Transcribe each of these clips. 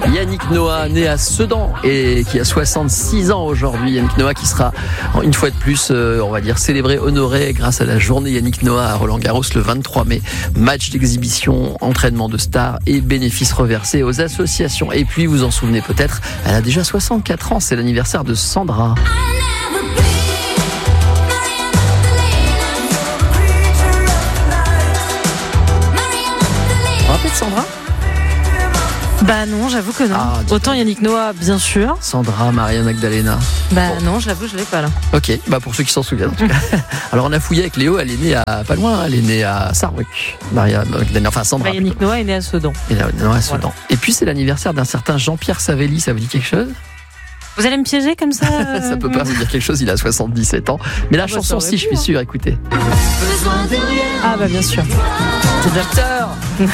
Yannick Noah, né à Sedan et qui a 66 ans aujourd'hui. Yannick Noah qui sera une fois de plus, on va dire, célébré, honoré grâce à la journée Yannick Noah à Roland-Garros le 23 mai. Match d'exhibition, entraînement de stars et bénéfices reversés aux associations. Et puis, vous en souvenez peut-être, elle a déjà 64 ans, c'est l'anniversaire de Sandra. Vous vous rappelez de Sandra ? Bah non, j'avoue que non. Autant Yannick Noah, bien sûr. Sandra, Maria Magdalena. Bah bon. Non, j'avoue, je l'ai pas là. Ok, bah pour ceux qui s'en souviennent en tout cas. Alors on a fouillé avec Léo, elle est née à pas loin, elle est née à Sarrebruck. Maria Magdalena, enfin Sandra. Bah, Yannick Noah est né à Sedan. À Sedan. Voilà. Et puis c'est l'anniversaire d'un certain Jean-Pierre Savelli, ça vous dit quelque chose ? Vous allez me piéger comme ça Ça peut pas vous dire quelque chose, il a 77 ans. Mais la chanson, si, je suis sûr, écoutez. Ah bah bien sûr. C'est l'acteur.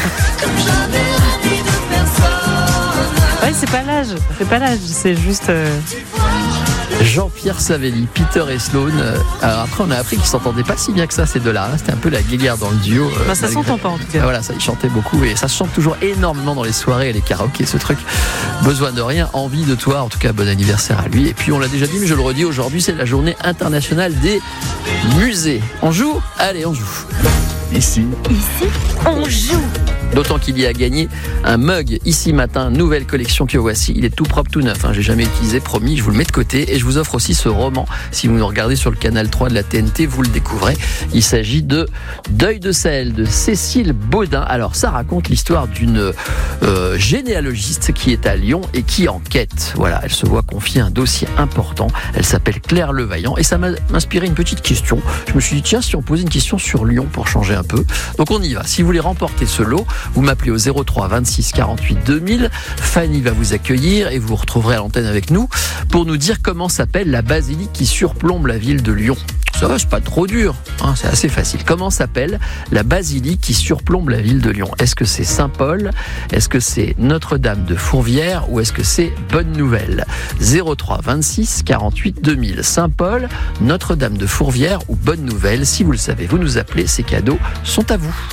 Ouais, c'est pas l'âge, c'est juste... Jean-Pierre Savelli, Peter et Sloan. Alors après, on a appris qu'ils s'entendaient pas si bien que ça, ces deux-là. C'était un peu la guéguerre dans le duo. Bah, ça s'entend pas en tout cas. Voilà, ça, ils chantaient beaucoup et ça se chante toujours énormément dans les soirées et les karaokés, ce truc. Besoin de rien, envie de toi. En tout cas, bon anniversaire à lui. Et puis, on l'a déjà dit, mais je le redis, aujourd'hui, c'est la journée internationale des musées. On joue ? Allez, on joue. Ici, on joue. D'autant qu'il y a gagné un mug ici matin, nouvelle collection que voici. Il est tout propre, tout neuf. J'ai jamais utilisé, promis, je vous le mets de côté. Et je vous offre aussi ce roman. Si vous nous regardez sur le canal 3 de la TNT, vous le découvrez. Il s'agit de Deuil de sel de Cécile Baudin. Alors ça raconte l'histoire d'une généalogiste qui est à Lyon et qui enquête. Voilà, elle se voit confier un dossier important. Elle s'appelle Claire Levaillant et ça m'a inspiré une petite question. Je me suis dit tiens, si on posait une question sur Lyon pour changer un peu. Donc on y va. Si vous voulez remporter ce lot, vous m'appelez au 03 26 48 2000. Fanny va vous accueillir et vous vous retrouverez à l'antenne avec nous pour nous dire comment s'appelle la basilique qui surplombe la ville de Lyon. Ça va, c'est pas trop dur, c'est assez facile. Comment s'appelle la basilique qui surplombe la ville de Lyon ? Est-ce que c'est Saint-Paul ? Est-ce que c'est Notre-Dame de Fourvière ? Ou est-ce que c'est Bonne Nouvelle ? 03 26 48 2000. Saint-Paul, Notre-Dame de Fourvière ou Bonne Nouvelle ? Si vous le savez, vous nous appelez, ces cadeaux sont à vous.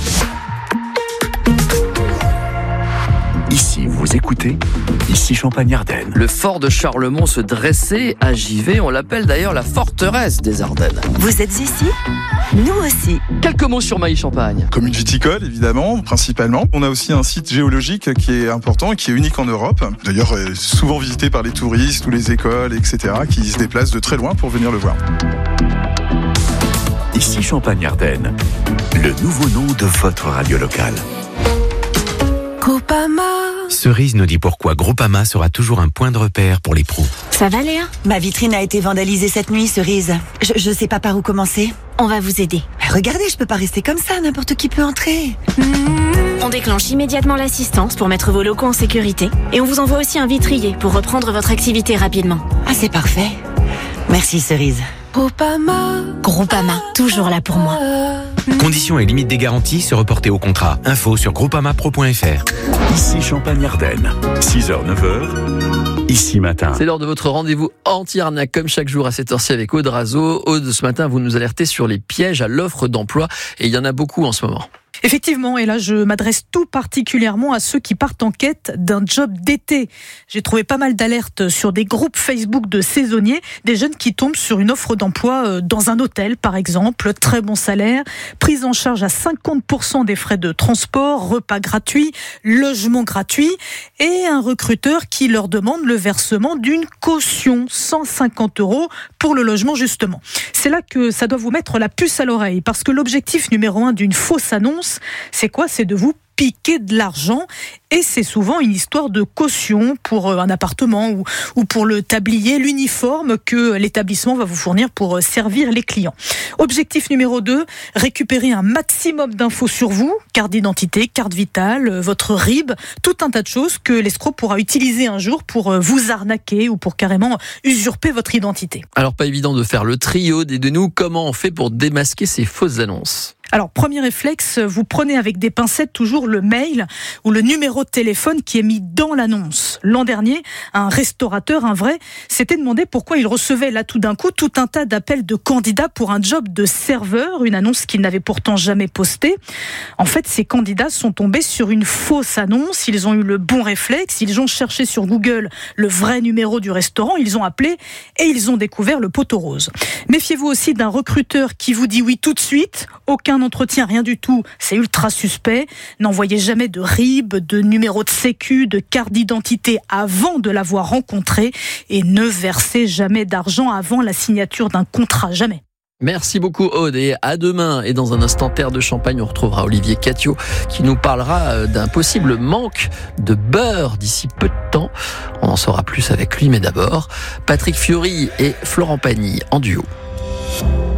Ici, vous écoutez, ici Champagne-Ardenne. Le fort de Charlemont se dressait à Givet. On l'appelle d'ailleurs la forteresse des Ardennes. Vous êtes ici ? Nous aussi. Quelques mots sur Mailly-Champagne. Commune viticole, évidemment, principalement. On a aussi un site géologique qui est important et qui est unique en Europe. D'ailleurs, souvent visité par les touristes ou les écoles, etc., qui se déplacent de très loin pour venir le voir. Ici Champagne-Ardenne, le nouveau nom de votre radio locale. Groupama. Cerise nous dit pourquoi Groupama sera toujours un point de repère pour les pros. Ça va Léa ? Ma vitrine a été vandalisée cette nuit, Cerise. Je sais pas par où commencer. On va vous aider. Regardez, je peux pas rester comme ça, n'importe qui peut entrer. On déclenche immédiatement l'assistance pour mettre vos locaux en sécurité et on vous envoie aussi un vitrier pour reprendre votre activité rapidement. Ah, c'est parfait. Merci Cerise. Groupama, toujours là pour moi. Conditions et limites des garanties se reporter au contrat. Info sur groupamapro.fr. Ici Champagne-Ardenne, 6h, 9h, ici matin. C'est l'heure de votre rendez-vous anti-arnaque, comme chaque jour à cette heure-ci avec Aude Razo. Aude, ce matin, vous nous alertez sur les pièges à l'offre d'emploi et il y en a beaucoup en ce moment. Effectivement, et là je m'adresse tout particulièrement à ceux qui partent en quête d'un job d'été. J'ai trouvé pas mal d'alertes sur des groupes Facebook de saisonniers, des jeunes qui tombent sur une offre d'emploi dans un hôtel par exemple, très bon salaire, prise en charge à 50% des frais de transport, repas gratuits, logement gratuit et un recruteur qui leur demande le versement d'une caution, 150 € pour le logement justement. C'est là que ça doit vous mettre la puce à l'oreille parce que l'objectif numéro 1 d'une fausse annonce, c'est quoi ? C'est de vous piquer de l'argent et c'est souvent une histoire de caution pour un appartement ou pour le tablier, l'uniforme que l'établissement va vous fournir pour servir les clients. Objectif numéro 2, récupérer un maximum d'infos sur vous, carte d'identité, carte vitale, votre RIB, tout un tas de choses que l'escroc pourra utiliser un jour pour vous arnaquer ou pour carrément usurper votre identité. Alors pas évident de faire le trio, aidez-nous, comment on fait pour démasquer ces fausses annonces ? Alors, premier réflexe, vous prenez avec des pincettes toujours le mail ou le numéro de téléphone qui est mis dans l'annonce. L'an dernier, un restaurateur, un vrai, s'était demandé pourquoi il recevait là tout d'un coup tout un tas d'appels de candidats pour un job de serveur, une annonce qu'il n'avait pourtant jamais postée. En fait, ces candidats sont tombés sur une fausse annonce. Ils ont eu le bon réflexe, ils ont cherché sur Google le vrai numéro du restaurant, ils ont appelé et ils ont découvert le poteau rose. Méfiez-vous aussi d'un recruteur qui vous dit oui tout de suite, aucun entretien, rien du tout, c'est ultra suspect. N'envoyez jamais de RIB, de numéro de sécu, de carte d'identité avant de l'avoir rencontré et ne versez jamais d'argent avant la signature d'un contrat, jamais. Merci beaucoup Aude et à demain. Et dans un instant, Terre de Champagne, on retrouvera Olivier Catio qui nous parlera d'un possible manque de beurre d'ici peu de temps. On en saura plus avec lui, mais d'abord, Patrick Fiori et Florent Pagny en duo.